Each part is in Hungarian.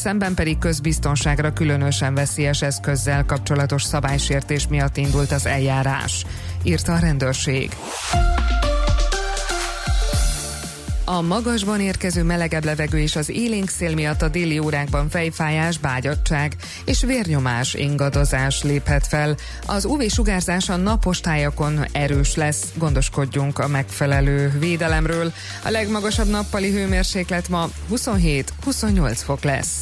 szemben pedig közbiztonságra különösen veszélyes eszközzel kapcsolatos szabálysértés miatt indult az eljárás, írta a rendőrség. A magasban érkező melegebb levegő és az élénk szél miatt a déli órákban fejfájás, bágyadtság és vérnyomás ingadozás léphet fel. Az UV-sugárzás a napos tájakon erős lesz, gondoskodjunk a megfelelő védelemről. A legmagasabb nappali hőmérséklet ma 27-28 fok lesz.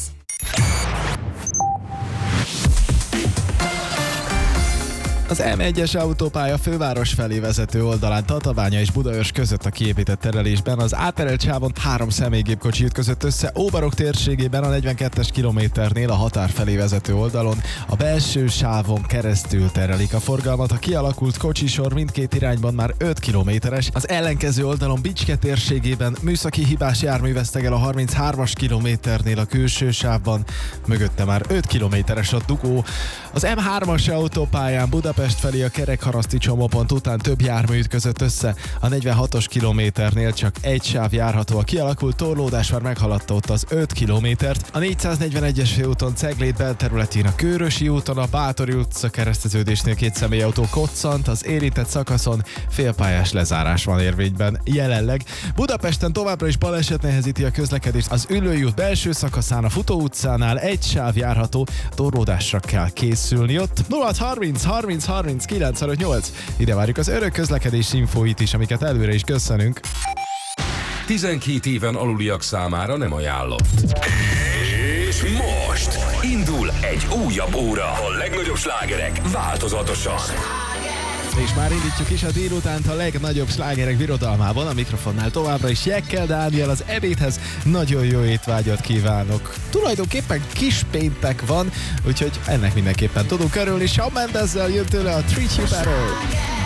Az M1-es autópálya főváros felé vezető oldalán Tatabánya és Budaörs között a kiépített terelésben az áterelt sávon 3 személygépkocsi ütközött össze. Óbarok térségében a 42-es kilométernél a határ felé vezető oldalon a belső sávon keresztül terelik a forgalmat. A kialakult kocsisor mindkét irányban már 5 kilométeres. Az ellenkező oldalon Bicske térségében műszaki hibás jármű vesztegel a 33-as kilométernél a külső sávban. Mögötte már 5 kilométeres a dugó. Az M3-as autópályán Budapest felé a Kerekharaszti csomópont után több jármű ütközött össze. A 46-os kilométernél csak egy sáv járható. A kialakult torlódás már meghaladta ott az 5 kilométert. A 441-es főúton Cegléd belterületén a Kőrösi úton a Bátori utca kereszteződésnél 2 személyautó koccant. Az érintett szakaszon félpályás lezárás van érvényben jelenleg. Budapesten továbbra is baleset nehezíti a közlekedést. Az Üllői út belső szakaszán a Futó utcánál egy sáv járható, torlódásra kell készülni ott. 0630 Ide várjuk az örök közlekedési infóit is, amiket előre is köszönünk. 12 éven aluliak számára nem ajánlott. És most indul egy újabb óra. A legnagyobb slágerek változatosan. És már indítjuk is a délutánt a legnagyobb slágerek birodalmában. A mikrofonnál továbbra is Jekkel Dániel az ebédhez. Nagyon jó étvágyat kívánok. Tulajdonképpen kis péntek van, úgyhogy ennek mindenképpen tudunk örülni. Shawn Mendeszel jön tőle a Treat You Better.